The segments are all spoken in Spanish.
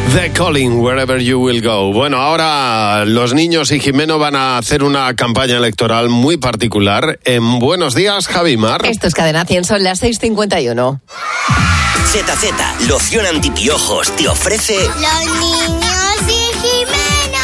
The Calling, Wherever You Will Go. Bueno, ahora los niños y Jimeno van a hacer una campaña electoral muy particular. En Buenos Días, Javi Mar. Esto es Cadena 100, son las 6:51. ZZ, loción antipiojos, te ofrece... Los niños y Jimeno.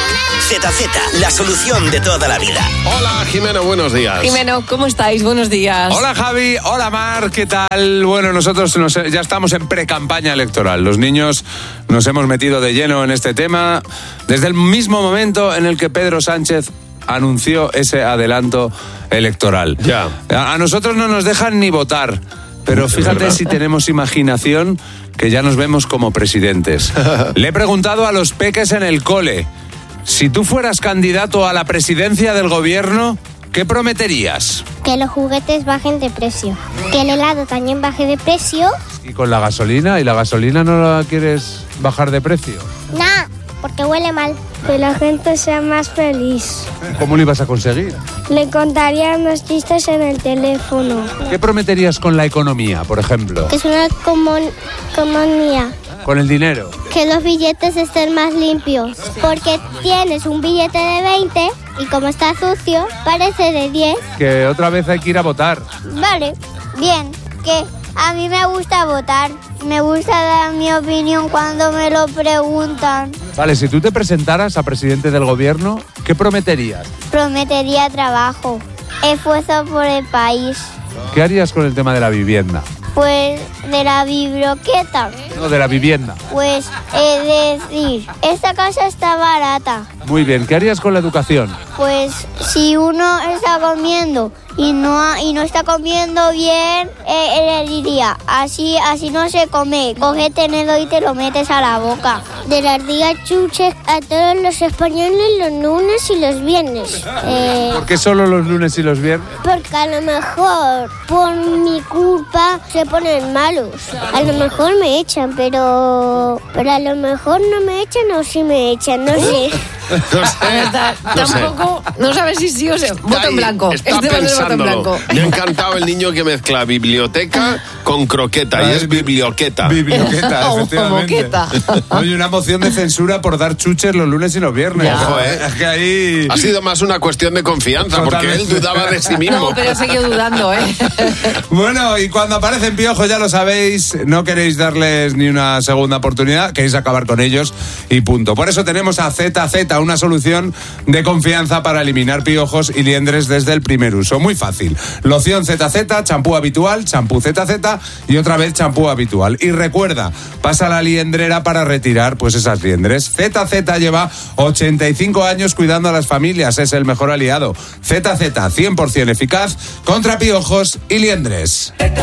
ZZ, la solución de toda la vida. Hola, Jimeno, buenos días. Jimeno, ¿cómo estáis? Buenos días. Hola Javi, hola Mar, ¿qué tal? Bueno, nosotros ya estamos en pre-campaña electoral. Los niños nos hemos metido de lleno en este tema desde el mismo momento en el que Pedro Sánchez anunció ese adelanto electoral. Ya. A nosotros no nos dejan ni votar, pero fíjate si tenemos imaginación que ya nos vemos como presidentes. Le he preguntado a los peques en el cole, si tú fueras candidato a la presidencia del gobierno, ¿qué prometerías? Que los juguetes bajen de precio. Que el helado también baje de precio. ¿Y con la gasolina? ¿Y la gasolina no la quieres bajar de precio? Nah, porque huele mal. Que la gente sea más feliz. ¿Cómo lo ibas a conseguir? Le contaría unos chistes en el teléfono. ¿Qué prometerías con la economía, por ejemplo? Que es una comunidad. ¿Con el dinero? Que los billetes estén más limpios. Porque tienes un billete de 20 y como está sucio, parece de 10. Que otra vez hay que ir a votar. Vale, bien. Que a mí me gusta votar. Me gusta dar mi opinión cuando me lo preguntan. Vale, si tú te presentaras a presidente del gobierno, ¿qué prometerías? Prometería trabajo, esfuerzo por el país. ¿Qué harías con el tema de la vivienda? Pues de la biblioteca. No, de la vivienda. Pues decir, esta casa está barata. Muy bien, ¿qué harías con la educación? Pues si uno está comiendo y no está comiendo bien, le diría, así no se come, coge tenedor y te lo metes a la boca. De las días chuches a todos los españoles los lunes y los viernes. ¿Por qué solo los lunes y los viernes? Porque a lo mejor por mi culpa se ponen malos. A lo mejor me echan, pero a lo mejor no me echan o sí me echan, no sé. Tampoco, no sabes si sí o sí. Voto en blanco. Está Voto en pensándolo. blanco. Me ha encantado el niño que mezcla biblioteca con croqueta y es biblioqueta. Biblioqueta, O efectivamente. moqueta. Oye, una moción de censura por dar chuches los lunes y los viernes. Ya. Ojo, Es que ahí... Ha sido más una cuestión de confianza, porque él Totalmente. dudaba de sí mismo. No, pero siguió dudando, ¿eh? Bueno, y cuando aparecen piojos, ya lo sabéis, no queréis darles ni una segunda oportunidad, queréis acabar con ellos y punto. Por eso tenemos a ZZ, una solución de confianza para eliminar piojos y liendres desde el primer uso. Muy fácil. Loción ZZ, champú habitual, champú ZZ y otra vez champú habitual. Y recuerda, pasa la liendrera para retirar pues esas liendres. ZZ lleva 85 años cuidando a las familias, es el mejor aliado. ZZ, 100% eficaz contra piojos y liendres.